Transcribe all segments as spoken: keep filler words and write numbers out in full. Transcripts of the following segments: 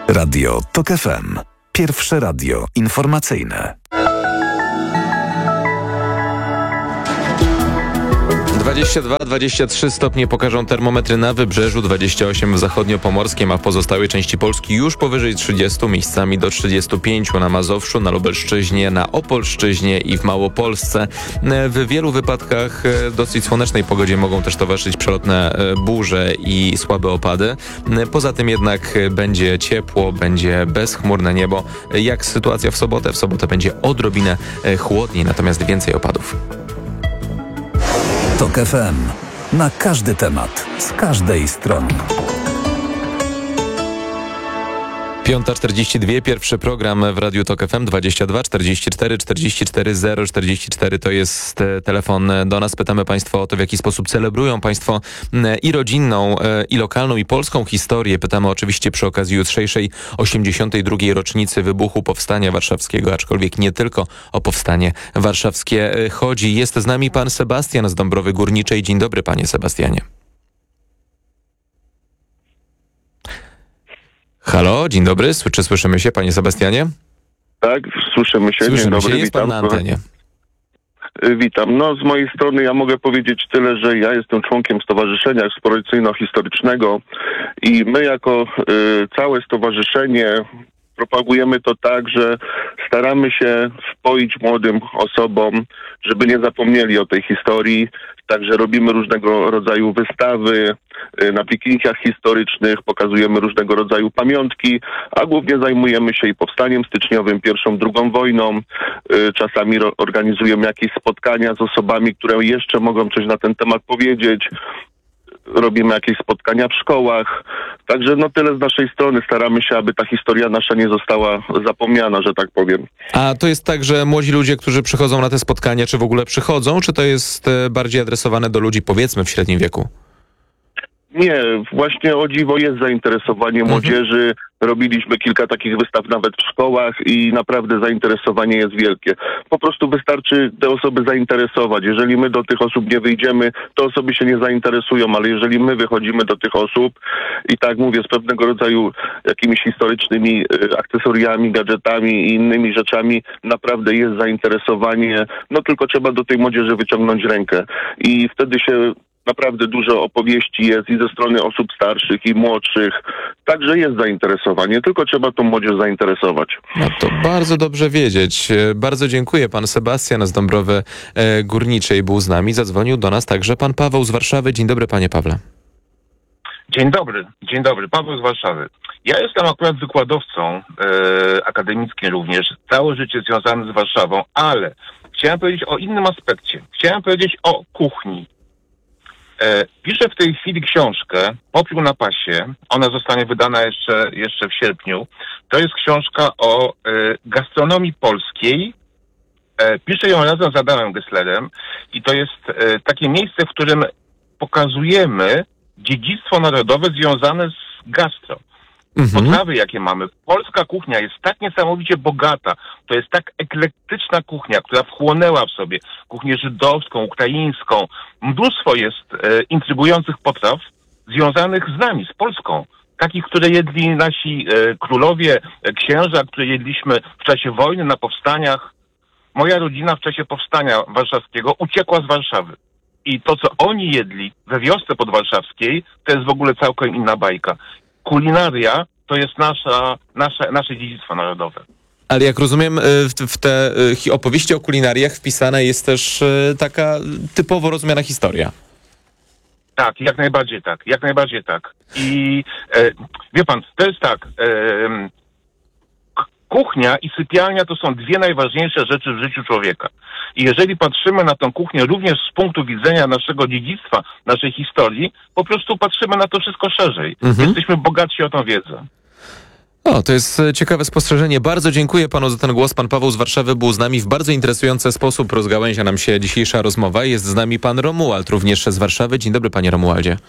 Radio Tok F M. Pierwsze radio informacyjne. dwadzieścia dwa dwadzieścia trzy stopnie pokażą termometry na Wybrzeżu, dwadzieścia osiem w zachodniopomorskim, a w pozostałej części Polski już powyżej trzydziestu, miejscami do trzydziestu pięciu na Mazowszu, na Lubelszczyźnie, na Opolszczyźnie i w Małopolsce. W wielu wypadkach dosyć słonecznej pogodzie mogą też towarzyszyć przelotne burze i słabe opady. Poza tym jednak będzie ciepło, będzie bezchmurne niebo. Jak sytuacja w sobotę? W sobotę będzie odrobinę chłodniej, natomiast więcej opadów. Tok F M. Na każdy temat, z każdej strony. piąta czterdzieści dwa, pierwszy program w Radiu Tok F M, dwadzieścia dwa czterdzieści cztery czterdzieści cztery zero czterdzieści cztery to jest telefon do nas. Pytamy Państwa o to, w jaki sposób celebrują Państwo i rodzinną, i lokalną, i polską historię. Pytamy oczywiście przy okazji jutrzejszej osiemdziesiątej drugiej rocznicy wybuchu Powstania Warszawskiego, aczkolwiek nie tylko o Powstanie Warszawskie chodzi. Jest z nami pan Sebastian z Dąbrowy Górniczej. Dzień dobry, panie Sebastianie. Halo, dzień dobry. Czy słyszymy się, panie Sebastianie? Tak, słyszymy się. Słyszymy Dzień dobry, się. Jest witam. pan na antenie. Witam. No, z mojej strony ja mogę powiedzieć tyle, że ja jestem członkiem Stowarzyszenia Eksploracyjno-Historycznego i my jako y, całe stowarzyszenie propagujemy to tak, że staramy się wpoić młodym osobom, żeby nie zapomnieli o tej historii. Także robimy różnego rodzaju wystawy, na piknikach historycznych, pokazujemy różnego rodzaju pamiątki, a głównie zajmujemy się i powstaniem styczniowym, pierwszą, drugą wojną. Czasami organizujemy jakieś spotkania z osobami, które jeszcze mogą coś na ten temat powiedzieć. Robimy jakieś spotkania w szkołach. Także no tyle z naszej strony. Staramy się, aby ta historia nasza nie została zapomniana, że tak powiem. A to jest tak, że młodzi ludzie, którzy przychodzą na te spotkania, czy w ogóle przychodzą, czy to jest bardziej adresowane do ludzi, powiedzmy, w średnim wieku? Nie, właśnie o dziwo jest zainteresowanie młodzieży. Mhm. Robiliśmy kilka takich wystaw nawet w szkołach i naprawdę zainteresowanie jest wielkie. Po prostu wystarczy te osoby zainteresować. Jeżeli my do tych osób nie wyjdziemy, to osoby się nie zainteresują, ale jeżeli my wychodzimy do tych osób i tak mówię, z pewnego rodzaju jakimiś historycznymi y, akcesoriami, gadżetami i innymi rzeczami, naprawdę jest zainteresowanie. No tylko trzeba do tej młodzieży wyciągnąć rękę i wtedy się naprawdę dużo opowieści jest i ze strony osób starszych i młodszych. Także jest zainteresowanie, tylko trzeba tą młodzież zainteresować. No to bardzo dobrze wiedzieć. Bardzo dziękuję. Pan Sebastian z Dąbrowy Górniczej był z nami. Zadzwonił do nas także pan Paweł z Warszawy. Dzień dobry, panie Pawle. Dzień dobry, dzień dobry. Paweł z Warszawy. Ja jestem akurat wykładowcą e, akademickim również. Całe życie związane z Warszawą, ale chciałem powiedzieć o innym aspekcie. Chciałem powiedzieć o kuchni. E, piszę w tej chwili książkę Popiół na pasie. Ona zostanie wydana jeszcze, jeszcze w sierpniu. To jest książka o e, gastronomii polskiej. E, piszę ją razem z Adamem Gesslerem i to jest e, takie miejsce, w którym pokazujemy dziedzictwo narodowe związane z gastro. Mhm. Potrawy, jakie mamy. Polska kuchnia jest tak niesamowicie bogata. To jest tak eklektyczna kuchnia, która wchłonęła w sobie kuchnię żydowską, ukraińską. Mnóstwo jest e, intrygujących potraw związanych z nami, z Polską. Takich, które jedli nasi e, królowie, e, księża, które jedliśmy w czasie wojny, na powstaniach. Moja rodzina w czasie powstania warszawskiego uciekła z Warszawy. I to, co oni jedli we wiosce podwarszawskiej, to jest w ogóle całkiem inna bajka. Kulinaria to jest nasza, nasze, nasze dziedzictwo narodowe. Ale jak rozumiem, w, w te opowieści o kulinariach wpisana jest też taka typowo rozumiana historia. Tak, jak najbardziej tak, jak najbardziej tak. I e, wie pan, to jest tak, e, kuchnia i sypialnia to są dwie najważniejsze rzeczy w życiu człowieka. I jeżeli patrzymy na tę kuchnię również z punktu widzenia naszego dziedzictwa, naszej historii, po prostu patrzymy na to wszystko szerzej. Mhm. Jesteśmy bogatsi o tą wiedzę. O, to jest ciekawe spostrzeżenie. Bardzo dziękuję panu za ten głos. Pan Paweł z Warszawy był z nami w bardzo interesujący sposób. Rozgałęzia nam się dzisiejsza rozmowa. Jest z nami pan Romuald, również z Warszawy. Dzień dobry, panie Romualdzie.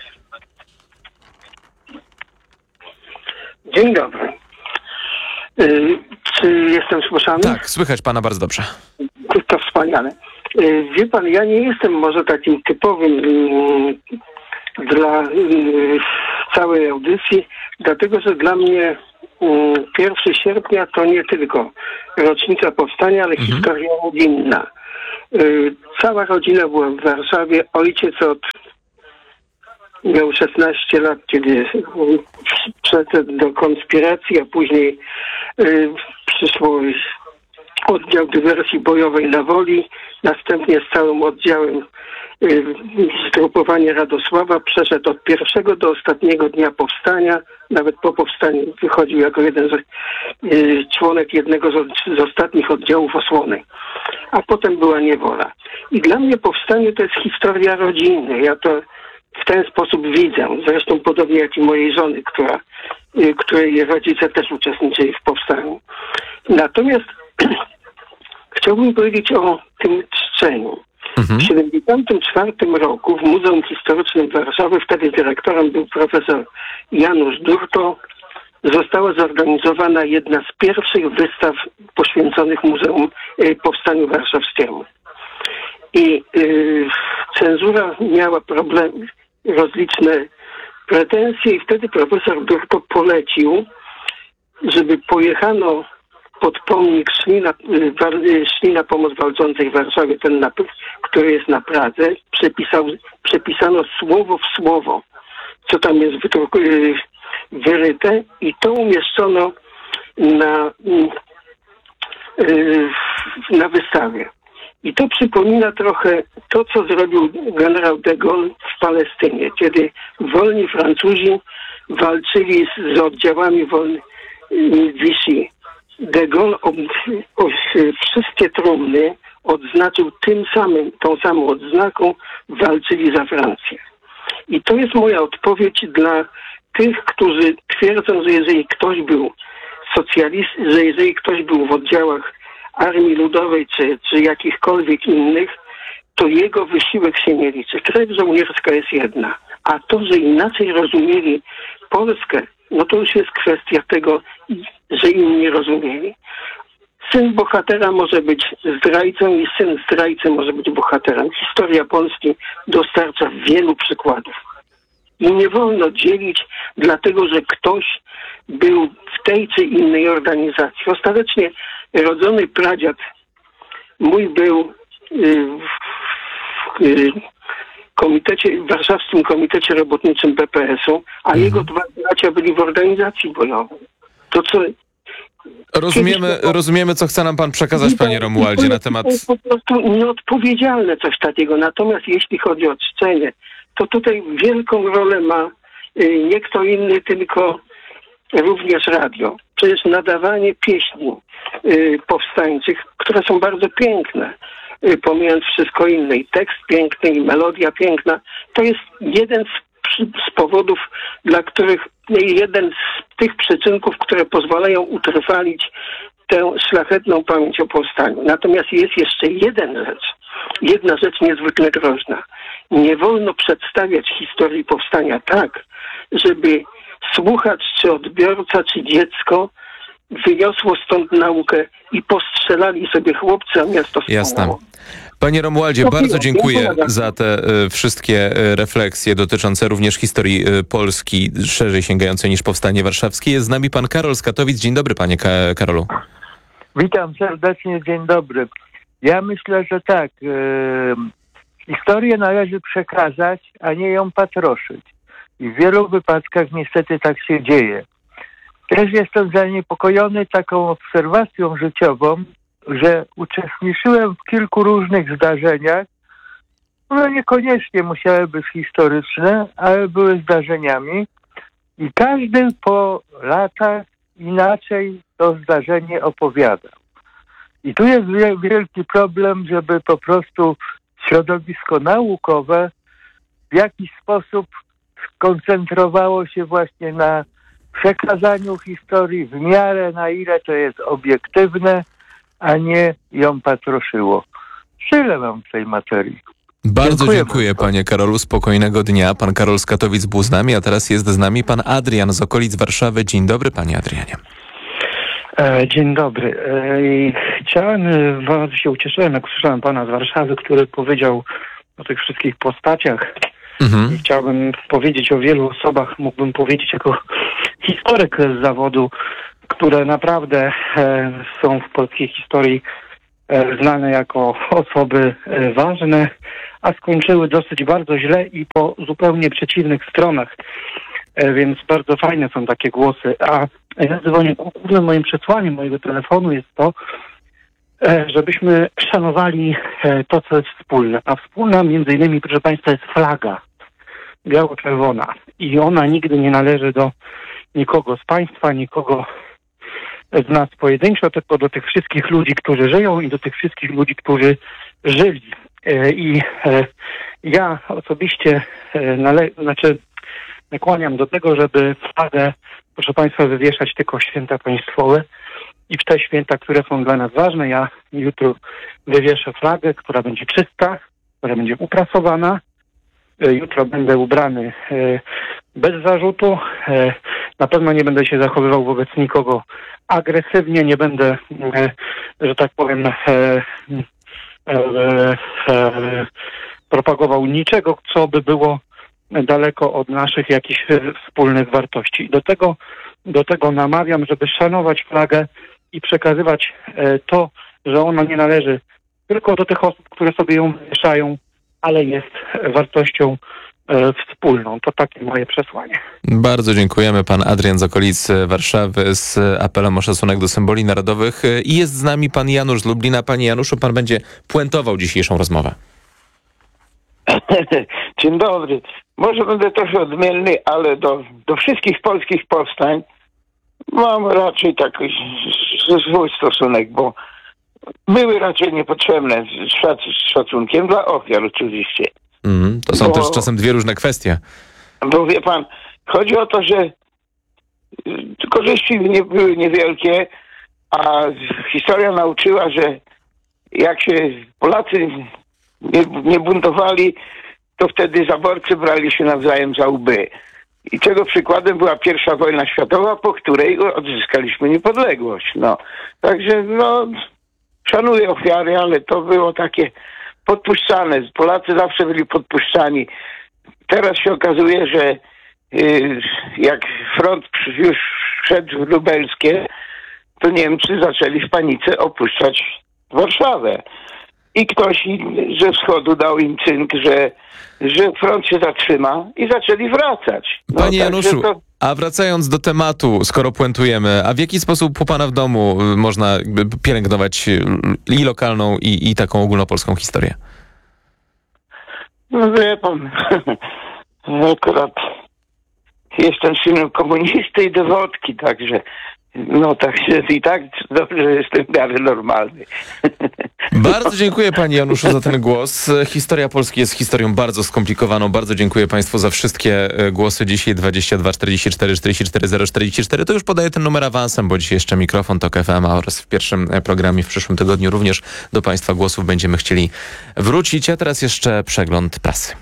Dzień dobry. Yy, czy jestem słyszany? Tak, słychać pana bardzo dobrze. To wspaniale. Yy, wie pan, ja nie jestem może takim typowym yy, dla yy, całej audycji, dlatego że dla mnie pierwszego sierpnia to nie tylko rocznica powstania, ale Mhm. historia rodzinna. Y, Cała rodzina była w Warszawie. Ojciec od miał szesnaście lat, kiedy przeszedł do konspiracji, a później y, przyszło oddział dywersji bojowej na Woli. Następnie z całym oddziałem y, zgrupowanie Radosława przeszedł od pierwszego do ostatniego dnia powstania. Nawet po powstaniu wychodził jako jeden z, y, członek jednego z, z ostatnich oddziałów osłony. A potem była niewola. I dla mnie powstanie to jest historia rodziny. Ja to w ten sposób widzę. Zresztą podobnie jak i mojej żony, która, y, której rodzice też uczestniczyli w powstaniu. Natomiast chciałbym powiedzieć o tym czczeniu. Mhm. W tysiąc dziewięćset siedemdziesiątym czwartym roku w Muzeum Historycznym Warszawy, wtedy dyrektorem był profesor Janusz Durto, została zorganizowana jedna z pierwszych wystaw poświęconych Muzeum y, Powstaniu Warszawskiemu. I y, cenzura miała problemy, rozliczne pretensje i wtedy profesor Durto polecił, żeby pojechano pod pomnik szli na, y, war, y, szli na pomoc walczącej w Warszawie, ten, na, który jest na Pradze, przepisał, przepisano słowo w słowo, co tam jest wydruk, y, wyryte i to umieszczono na, y, na wystawie. I to przypomina trochę to, co zrobił generał de Gaulle w Palestynie, kiedy wolni Francuzi walczyli z, z oddziałami wolnych Vichy. De Gaulle ob, o, wszystkie trumny odznaczył tym samym, tą samą odznaką, walczyli za Francję. I to jest moja odpowiedź dla tych, którzy twierdzą, że jeżeli ktoś był socjalistą, że jeżeli ktoś był w oddziałach Armii Ludowej czy, czy jakichkolwiek innych, to jego wysiłek się nie liczy. Krew żołnierska jest jedna. A to, że inaczej rozumieli Polskę, no to już jest kwestia tego, że inni rozumieli. Syn bohatera może być zdrajcą i syn zdrajcy może być bohaterem. Historia Polski dostarcza wielu przykładów. I nie wolno dzielić, dlatego że ktoś był w tej czy innej organizacji. Ostatecznie rodzony pradziad mój był y, w y, komitecie, w warszawskim Komitecie Robotniczym B P S-u, a mhm. jego dwa bracia byli w organizacji bojowej. To co... Rozumiemy, rozumiemy, co chce nam pan przekazać, panie Romualdzie, na temat... To jest po prostu nieodpowiedzialne coś takiego. Natomiast jeśli chodzi o czczenie, to tutaj wielką rolę ma y, nie kto inny, tylko również radio. Przecież nadawanie pieśni y, powstańczych, które są bardzo piękne, y, pomijając wszystko inne, i tekst piękny, i melodia piękna, to jest jeden z, z powodów, dla których, jeden z tych przyczynków, które pozwalają utrwalić tę szlachetną pamięć o powstaniu. Natomiast jest jeszcze jedna rzecz, jedna rzecz niezwykle groźna. Nie wolno przedstawiać historii powstania tak, żeby słuchacz, czy odbiorca, czy dziecko wyniosło stąd naukę i postrzelali sobie chłopcy, a miasto spłonęło. Jasne. Panie Romualdzie, bardzo dziękuję za te y, wszystkie y, refleksje dotyczące również historii y, Polski, szerzej sięgającej niż powstanie warszawskie. Jest z nami pan Karol z Katowic. Dzień dobry, panie Ka- Karolu. Witam serdecznie, dzień dobry. Ja myślę, że tak, yy, historię należy przekazać, a nie ją patroszyć. I w wielu wypadkach niestety tak się dzieje. Też jestem zaniepokojony taką obserwacją życiową, że uczestniczyłem w kilku różnych zdarzeniach, które niekoniecznie musiały być historyczne, ale były zdarzeniami i każdy po latach inaczej to zdarzenie opowiadał. I tu jest wielki problem, żeby po prostu środowisko naukowe w jakiś sposób skoncentrowało się właśnie na przekazaniu historii w miarę, na ile to jest obiektywne, a nie ją patroszyło. Tyle mam w tej materii. Bardzo dziękuję, dziękuję panie Karolu. Spokojnego dnia. Pan Karol z Katowic był z nami, a teraz jest z nami pan Adrian z okolic Warszawy. Dzień dobry, panie Adrianie. E, dzień dobry. E, i chciałem, e, bardzo się ucieszyłem, jak usłyszałem pana z Warszawy, który powiedział o tych wszystkich postaciach. Mhm. I chciałbym powiedzieć o wielu osobach, mógłbym powiedzieć jako historyk z zawodu, które naprawdę e, są w polskiej historii e, znane jako osoby e, ważne, a skończyły dosyć bardzo źle i po zupełnie przeciwnych stronach. E, więc bardzo fajne są takie głosy. A ja dzwonię, głównym moim przesłaniem mojego telefonu jest to, e, żebyśmy szanowali e, to, co jest wspólne. A wspólna między innymi, proszę Państwa, jest flaga biało-czerwona. I ona nigdy nie należy do nikogo z Państwa, nikogo z nas pojedynczo, tylko do tych wszystkich ludzi, którzy żyją i do tych wszystkich ludzi, którzy żyli. E, I e, ja osobiście e, nale- znaczy nakłaniam do tego, żeby flagę, proszę Państwa, wywieszać tylko w święta państwowe i w te święta, które są dla nas ważne. Ja jutro wywieszę flagę, która będzie czysta, która będzie uprasowana. E, Jutro będę ubrany e, bez zarzutu. E, Na pewno nie będę się zachowywał wobec nikogo agresywnie, nie będę, e, że tak powiem, e, e, e, e, propagował niczego, co by było daleko od naszych jakichś wspólnych wartości. Do tego, do tego namawiam, żeby szanować flagę i przekazywać e, to, że ona nie należy tylko do tych osób, które sobie ją wywieszają, ale jest wartością e, wspólną. To takie moje przesłanie. Bardzo dziękujemy. Pan Adrian z okolic Warszawy z apelem o szacunek do symboli narodowych. I jest z nami pan Janusz z Lublina. Panie Januszu, pan będzie puentował dzisiejszą rozmowę. Dzień dobry. Może będę trochę odmienny, ale do, do wszystkich polskich powstań mam raczej taki zły stosunek, bo były raczej niepotrzebne, z, szac z szacunkiem dla ofiar oczywiście. Mm, to są bo, też czasem dwie różne kwestie. Bo wie pan, chodzi o to, że korzyści nie były niewielkie, a historia nauczyła, że jak się Polacy nie, nie buntowali, to wtedy zaborcy brali się nawzajem za łby. I czego przykładem była pierwsza wojna światowa, po której odzyskaliśmy niepodległość. No, także no, szanuję ofiary, ale to było takie podpuszczane. Polacy zawsze byli podpuszczani. Teraz się okazuje, że yy, jak front już wszedł w lubelskie, to Niemcy zaczęli w panice opuszczać Warszawę. I ktoś ze wschodu dał im cynk, że, że front się zatrzyma i zaczęli wracać. No, Panie Januszu, to... a wracając do tematu, skoro puentujemy, a w jaki sposób u pana w domu można pielęgnować i lokalną, i, i taką ogólnopolską historię? No wie pan, akurat jestem synem komunisty i dowodki, także no tak się i tak dobrze, że jestem w miarę normalny. Bardzo dziękuję panie Januszu za ten głos. Historia Polski jest historią bardzo skomplikowaną. Bardzo dziękuję państwu za wszystkie głosy dzisiaj. dwadzieścia dwa czterdzieści cztery czterdzieści cztery zero czterdzieści cztery. To już podaję ten numer awansem, bo dzisiaj jeszcze mikrofon Tok F M oraz w pierwszym programie w przyszłym tygodniu również do państwa głosów będziemy chcieli wrócić. A teraz jeszcze przegląd prasy.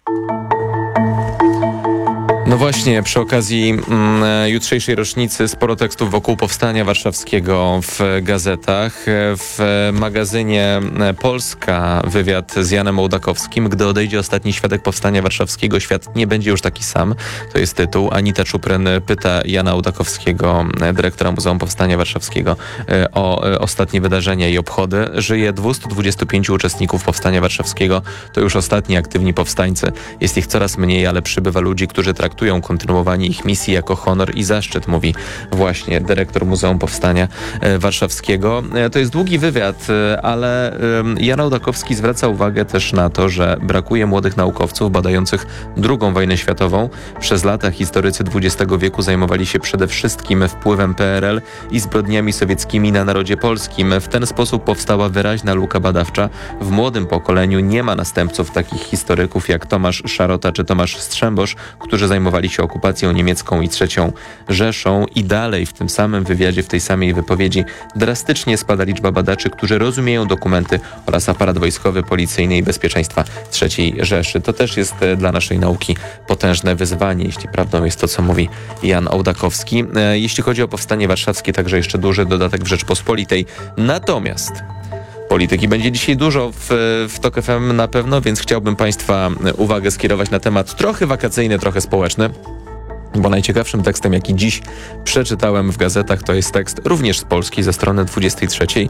No właśnie, przy okazji mm, jutrzejszej rocznicy sporo tekstów wokół Powstania Warszawskiego w gazetach. W magazynie Polska wywiad z Janem Ołdakowskim. Gdy odejdzie ostatni świadek Powstania Warszawskiego, świat nie będzie już taki sam. To jest tytuł. Anita Czupryn pyta Jana Ołdakowskiego, dyrektora Muzeum Powstania Warszawskiego, o ostatnie wydarzenia i obchody. Żyje dwieście dwadzieścia pięć uczestników Powstania Warszawskiego. To już ostatni aktywni powstańcy. Jest ich coraz mniej, ale przybywa ludzi, którzy traktują kontynuowanie ich misji jako honor i zaszczyt, mówi właśnie dyrektor Muzeum Powstania Warszawskiego. To jest długi wywiad, ale Jan Ołdakowski zwraca uwagę też na to, że brakuje młodych naukowców badających drugą wojnę światową. Przez lata historycy dwudziestego wieku zajmowali się przede wszystkim wpływem P R L i zbrodniami sowieckimi na narodzie polskim. W ten sposób powstała wyraźna luka badawcza. W młodym pokoleniu nie ma następców takich historyków jak Tomasz Szarota czy Tomasz Strzembosz, którzy zajmowali się okupacją niemiecką i trzecią Rzeszą. I dalej w tym samym wywiadzie, w tej samej wypowiedzi drastycznie spada liczba badaczy, którzy rozumieją dokumenty oraz aparat wojskowy, policyjny i bezpieczeństwa trzeciej Rzeszy. To też jest dla naszej nauki potężne wyzwanie, jeśli prawdą jest to, co mówi Jan Ołdakowski. Jeśli chodzi o Powstanie Warszawskie, także jeszcze duży dodatek w Rzeczpospolitej. Natomiast polityki będzie dzisiaj dużo w, w Tok F M na pewno, więc chciałbym państwa uwagę skierować na temat trochę wakacyjny, trochę społeczny. Bo najciekawszym tekstem, jaki dziś przeczytałem w gazetach, to jest tekst również z Polski, ze strony dwudziestej trzeciej.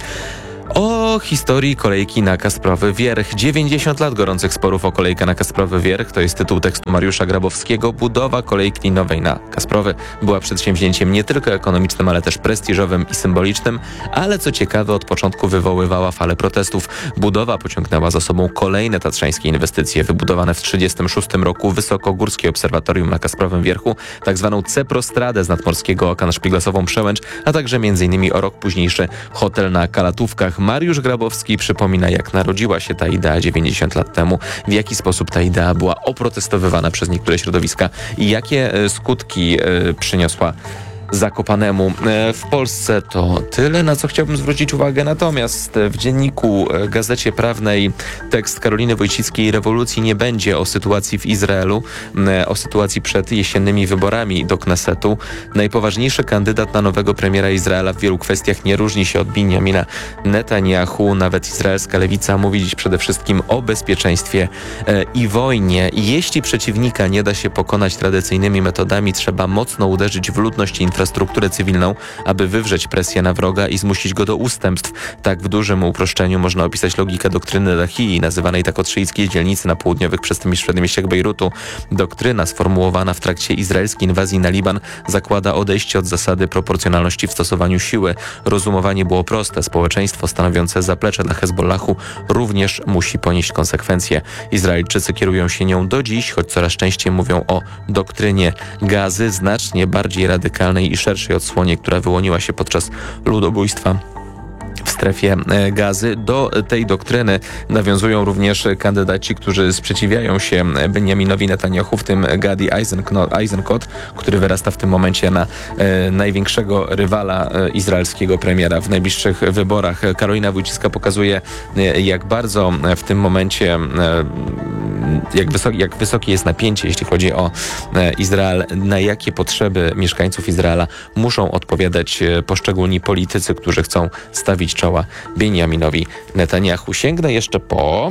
O historii kolejki na Kasprowy Wierch. dziewięćdziesiąt lat gorących sporów o kolejkę na Kasprowy Wierch. To jest tytuł tekstu Mariusza Grabowskiego. Budowa kolejki linowej na Kasprowy była przedsięwzięciem nie tylko ekonomicznym, ale też prestiżowym i symbolicznym, ale co ciekawe od początku wywoływała falę protestów. Budowa pociągnęła za sobą kolejne tatrzańskie inwestycje. Wybudowane w tysiąc dziewięćset trzydziestym szóstym roku Wysokogórskie Obserwatorium na Kasprowym Wierchu, tak zwaną Ceprostradę z nadmorskiego oka na Szpiglasową Przełęcz, a także między innymi o rok późniejszy hotel na Kalatówkach. Mariusz Grabowski przypomina, jak narodziła się ta idea dziewięćdziesiąt lat temu, w jaki sposób ta idea była oprotestowywana przez niektóre środowiska i jakie skutki przyniosła Zakopanemu. W Polsce to tyle, na co chciałbym zwrócić uwagę. Natomiast w dzienniku Gazecie Prawnej tekst Karoliny Wojcickiej Rewolucji nie będzie o sytuacji w Izraelu, o sytuacji przed jesiennymi wyborami do Knesetu. Najpoważniejszy kandydat na nowego premiera Izraela w wielu kwestiach nie różni się od Binjamina Netanyahu. Nawet izraelska lewica mówi dziś przede wszystkim o bezpieczeństwie i wojnie. Jeśli przeciwnika nie da się pokonać tradycyjnymi metodami, trzeba mocno uderzyć w ludność i infrastrukturę cywilną, aby wywrzeć presję na wroga i zmusić go do ustępstw. Tak w dużym uproszczeniu można opisać logikę doktryny Lahii, nazywanej tak od szyickiej dzielnicy na południowych przedmieściach Bejrutu. Doktryna sformułowana w trakcie izraelskiej inwazji na Liban zakłada odejście od zasady proporcjonalności w stosowaniu siły. Rozumowanie było proste. Społeczeństwo stanowiące zaplecze dla Hezbollahu również musi ponieść konsekwencje. Izraelczycy kierują się nią do dziś, choć coraz częściej mówią o doktrynie Gazy, znacznie bardziej radykalnej i szerszej odsłonie, która wyłoniła się podczas ludobójstwa w strefie Gazy. Do tej doktryny nawiązują również kandydaci, którzy sprzeciwiają się Benjaminowi Netanyahu, w tym Gadi Eisenkot, który wyrasta w tym momencie na e, największego rywala e, izraelskiego premiera w najbliższych wyborach. Karolina Wojcicka pokazuje, e, jak bardzo w tym momencie e, jak, wysoki, jak wysokie jest napięcie, jeśli chodzi o e, Izrael, na jakie potrzeby mieszkańców Izraela muszą odpowiadać e, poszczególni politycy, którzy chcą stawić czoła Benjaminowi Netanyahu. Sięgnę jeszcze po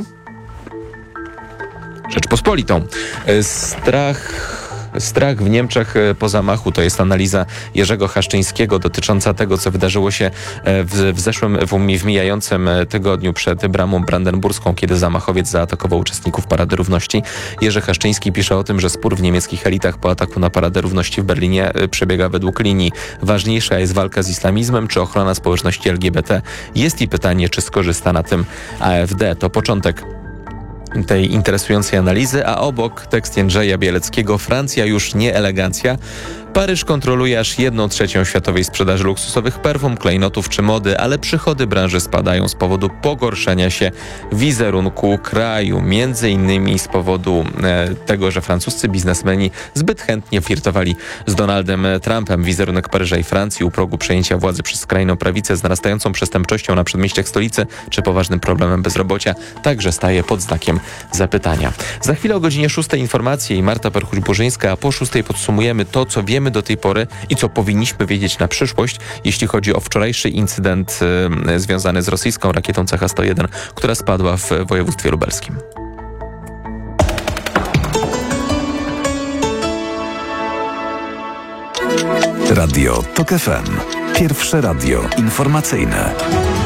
Rzeczpospolitą. Strach... Strach w Niemczech po zamachu to jest analiza Jerzego Haszczyńskiego dotycząca tego, co wydarzyło się w, w zeszłym, w, w mijającym tygodniu przed Bramą Brandenburską, kiedy zamachowiec zaatakował uczestników Parady Równości. Jerzy Haszczyński pisze o tym, że spór w niemieckich elitach po ataku na Paradę Równości w Berlinie przebiega według linii. Ważniejsza jest walka z islamizmem czy ochrona społeczności L G B T. Jest i pytanie, czy skorzysta na tym A F D. To początek tej interesującej analizy, a obok tekst Jędrzeja Bieleckiego Francja już nie elegancja. Paryż kontroluje aż jedną trzecią światowej sprzedaży luksusowych perfum, klejnotów czy mody, ale przychody branży spadają z powodu pogorszenia się wizerunku kraju. Między innymi z powodu e, tego, że francuscy biznesmeni zbyt chętnie flirtowali z Donaldem Trumpem. Wizerunek Paryża i Francji u progu przejęcia władzy przez skrajną prawicę z narastającą przestępczością na przedmieściach stolicy czy poważnym problemem bezrobocia także staje pod znakiem zapytania. Za chwilę o godzinie szóstej informacje i Marta Perchuć-Burzyńska, a po szóstej podsumujemy to, co wiemy do tej pory i co powinniśmy wiedzieć na przyszłość, jeśli chodzi o wczorajszy incydent y, związany z rosyjską rakietą C H sto jeden, która spadła w województwie lubelskim. Radio TOK F M. Pierwsze radio informacyjne.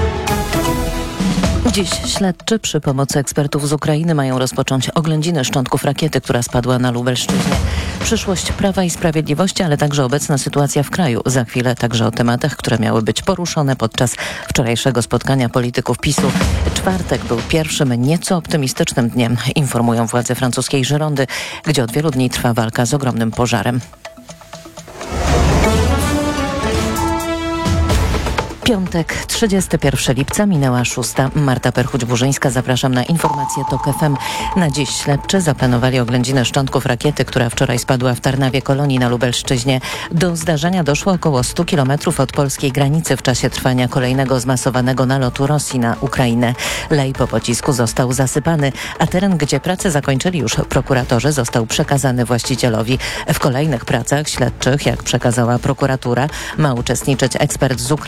Dziś śledczy przy pomocy ekspertów z Ukrainy mają rozpocząć oględziny szczątków rakiety, która spadła na Lubelszczyźnie. Przyszłość Prawa i Sprawiedliwości, ale także obecna sytuacja w kraju. Za chwilę także o tematach, które miały być poruszone podczas wczorajszego spotkania polityków PiSu. Czwartek był pierwszym nieco optymistycznym dniem, informują władze francuskiej Girondy, gdzie od wielu dni trwa walka z ogromnym pożarem. Piątek, trzydziestego pierwszego lipca, minęła szósta. Marta Perchuć-Burzyńska, zapraszam na informacje TOK F M. Na dziś śledczy zaplanowali oględzinę szczątków rakiety, która wczoraj spadła w Tarnawie Kolonii na Lubelszczyźnie. Do zdarzenia doszło około stu kilometrów od polskiej granicy w czasie trwania kolejnego zmasowanego nalotu Rosji na Ukrainę. Lej po pocisku został zasypany, a teren, gdzie pracę zakończyli już prokuratorzy, został przekazany właścicielowi. W kolejnych pracach śledczych, jak przekazała prokuratura, ma uczestniczyć ekspert z Ukrainy,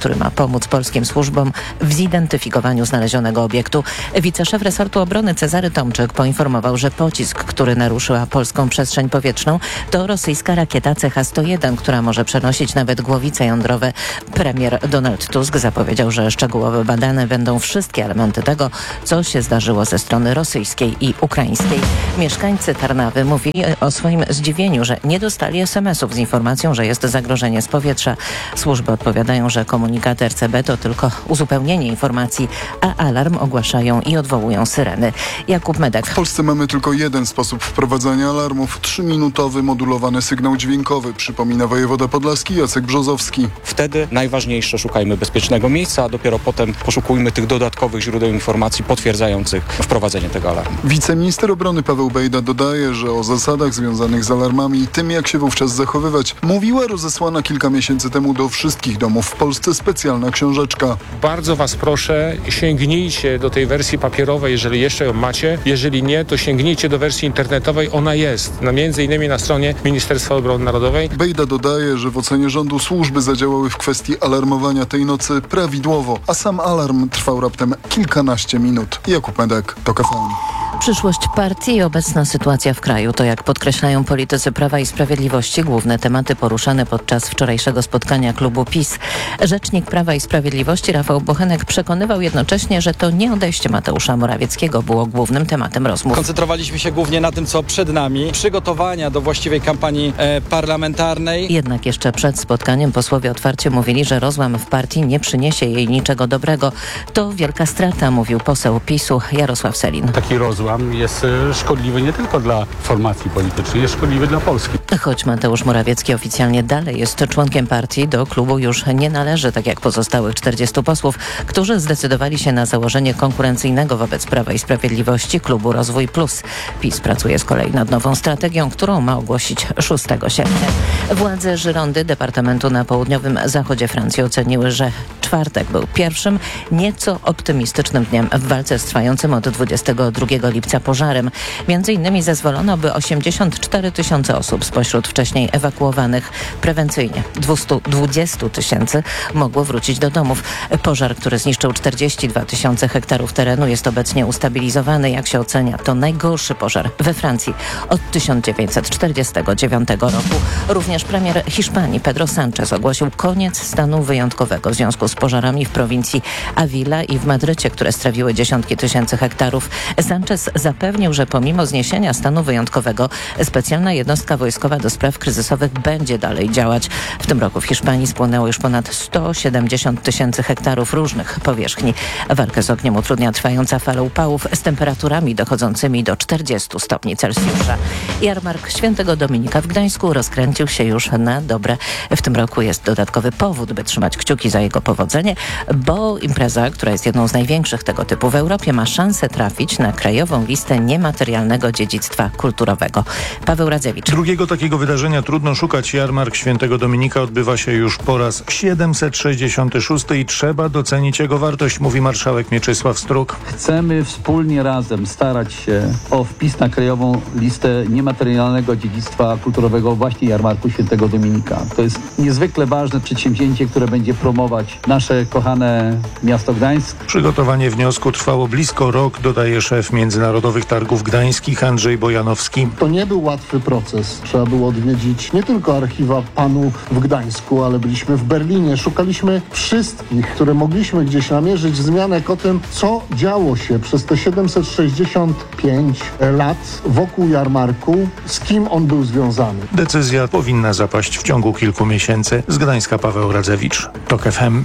który ma pomóc polskim służbom w zidentyfikowaniu znalezionego obiektu. Wiceszef resortu obrony Cezary Tomczyk poinformował, że pocisk, który naruszyła polską przestrzeń powietrzną, to rosyjska rakieta C H sto jeden, która może przenosić nawet głowice jądrowe. Premier Donald Tusk zapowiedział, że szczegółowo badane będą wszystkie elementy tego, co się zdarzyło ze strony rosyjskiej i ukraińskiej. Mieszkańcy Tarnawy mówili o swoim zdziwieniu, że nie dostali es em esów z informacją, że jest zagrożenie z powietrza. Służby odpowiadają, że komunikat R C B to tylko uzupełnienie informacji, a alarm ogłaszają i odwołują syreny. Jakub Medek. W Polsce mamy tylko jeden sposób wprowadzania alarmów. Trzyminutowy modulowany sygnał dźwiękowy, przypomina wojewoda podlaski Jacek Brzozowski. Wtedy najważniejsze, szukajmy bezpiecznego miejsca, a dopiero potem poszukujmy tych dodatkowych źródeł informacji potwierdzających wprowadzenie tego alarmu. Wiceminister obrony Paweł Bejda dodaje, że o zasadach związanych z alarmami i tym, jak się wówczas zachowywać, mówiła rozesłana kilka miesięcy temu do wszystkich domów w Polsce specjalna książeczka. Bardzo Was proszę, sięgnijcie do tej wersji papierowej, jeżeli jeszcze ją macie. Jeżeli nie, to sięgnijcie do wersji internetowej. Ona jest, na między innymi na stronie Ministerstwa Obrony Narodowej. Bejda dodaje, że w ocenie rządu służby zadziałały w kwestii alarmowania tej nocy prawidłowo, a sam alarm trwał raptem kilkanaście minut. Jakub Medek, TOK F M. Przyszłość partii i obecna sytuacja w kraju to, jak podkreślają politycy Prawa i Sprawiedliwości, główne tematy poruszane podczas wczorajszego spotkania klubu PiS. Rzecznik Prawa i Sprawiedliwości Rafał Bochenek przekonywał jednocześnie, że to nie odejście Mateusza Morawieckiego było głównym tematem rozmów. Koncentrowaliśmy się głównie na tym, co przed nami, przygotowania do właściwej kampanii e, parlamentarnej. Jednak jeszcze przed spotkaniem posłowie otwarcie mówili, że rozłam w partii nie przyniesie jej niczego dobrego. To wielka strata, mówił poseł PiSu Jarosław Sellin. Taki rozłam jest szkodliwy nie tylko dla formacji politycznej, jest szkodliwy dla Polski. Choć Mateusz Morawiecki oficjalnie dalej jest członkiem partii, do klubu już nie należy, tak jak pozostałych czterdziestu posłów, którzy zdecydowali się na założenie konkurencyjnego wobec Prawa i Sprawiedliwości klubu Rozwój Plus. PiS pracuje z kolei nad nową strategią, którą ma ogłosić szóstego sierpnia. Władze Girondy, departamentu na południowym zachodzie Francji, oceniły, że czwartek był pierwszym, nieco optymistycznym dniem w walce z trwającym od dwudziestego drugiego lipca pożarem. Między innymi zezwolono, by osiemdziesiąt cztery tysiące osób spośród wcześniej ewakuowanych prewencyjnie dwieście dwadzieścia tysięcy mogło wrócić do domów. Pożar, który zniszczył czterdzieści dwa tysiące hektarów terenu, jest obecnie ustabilizowany. Jak się ocenia, to najgorszy pożar we Francji od tysiąc dziewięćset czterdziestego dziewiątego roku. Również premier Hiszpanii Pedro Sánchez ogłosił koniec stanu wyjątkowego w związku z pożarami w prowincji Avila i w Madrycie, które strawiły dziesiątki tysięcy hektarów. Sánchez zapewnił, że pomimo zniesienia stanu wyjątkowego specjalna jednostka wojskowa do spraw kryzysowych będzie dalej działać. W tym roku w Hiszpanii spłonęło już ponad sto siedemdziesiąt tysięcy hektarów różnych powierzchni. Walkę z ogniem utrudnia trwająca fala upałów z temperaturami dochodzącymi do czterdziestu stopni Celsjusza. Jarmark Świętego Dominika w Gdańsku rozkręcił się już na dobre. W tym roku jest dodatkowy powód, by trzymać kciuki za jego powodzenie, bo impreza, która jest jedną z największych tego typu w Europie, ma szansę trafić na krajową listę niematerialnego dziedzictwa kulturowego. Paweł Radzewicz. Drugiego takiego wydarzenia trudno szukać. Jarmark Świętego Dominika odbywa się już po raz siedemset sześćdziesiąty szósty i trzeba docenić jego wartość, mówi marszałek Mieczysław Struk. Chcemy wspólnie razem starać się o wpis na krajową listę niematerialnego dziedzictwa kulturowego właśnie Jarmarku Świętego Dominika. To jest niezwykle ważne przedsięwzięcie, które będzie promować nasze kochane miasto Gdańsk. Przygotowanie wniosku trwało blisko rok, dodaje szef Międzynarodowych Targów Gdańskich Andrzej Bojanowski. To nie był łatwy proces. Trzeba było odwiedzić nie tylko archiwa panu w Gdańsku, ale byliśmy w Berlinie. Szukaliśmy wszystkich, które mogliśmy gdzieś namierzyć wzmianek o tym, co działo się przez te siedemset sześćdziesiąt pięć lat wokół jarmarku, z kim on był związany. Decyzja powinna zapaść w ciągu kilku miesięcy. Z Gdańska Paweł Radzewicz, TOK F M.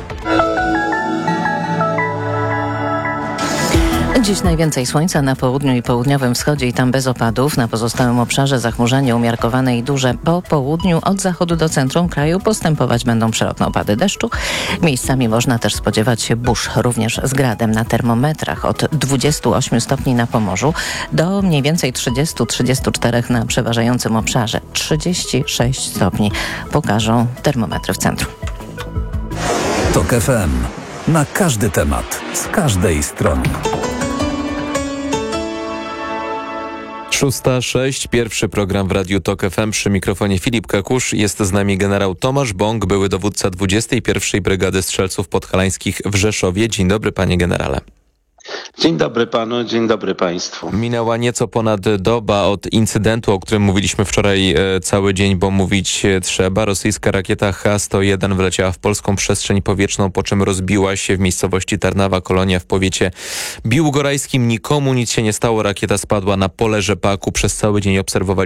Dziś najwięcej słońca na południu i południowym wschodzie i tam bez opadów. Na pozostałym obszarze zachmurzenie umiarkowane i duże. Po południu od zachodu do centrum kraju postępować będą przelotne opady deszczu. Miejscami można też spodziewać się burz, również z gradem. Na termometrach od dwudziestu ośmiu stopni na Pomorzu do mniej więcej trzydziestu do trzydziestu czterech na przeważającym obszarze. trzydzieści sześć stopni pokażą termometry w centrum. TOK F M. Na każdy temat, z każdej strony. szósta sześć, pierwszy program w Radiu Tok F M, przy mikrofonie Filip Kakusz. Jest z nami generał Tomasz Bąk, były dowódca dwudziestej pierwszej Brygady Strzelców Podhalańskich w Rzeszowie. Dzień dobry, panie generale. Dzień dobry panu, dzień dobry państwu. Minęła nieco ponad doba od incydentu, o którym mówiliśmy wczoraj e, cały dzień, bo mówić e, trzeba. Rosyjska rakieta H sto jeden wleciała w polską przestrzeń powietrzną, po czym rozbiła się w miejscowości Tarnawa Kolonia w powiecie biłgorajskim. Nikomu nic się nie stało, rakieta spadła na pole rzepaku. Przez cały dzień obserwowali